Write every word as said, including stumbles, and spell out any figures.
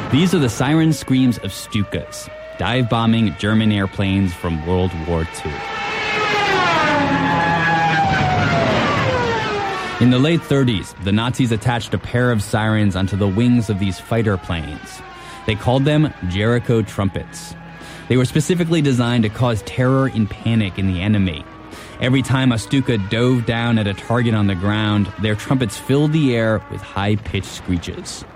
These are the siren screams of Stukas, dive-bombing German airplanes from World War Two. In the late thirties, the Nazis attached a pair of sirens onto the wings of these fighter planes. They called them Jericho trumpets. They were specifically designed to cause terror and panic in the enemy. Every time a Stuka dove down at a target on the ground, their trumpets filled the air with high-pitched screeches.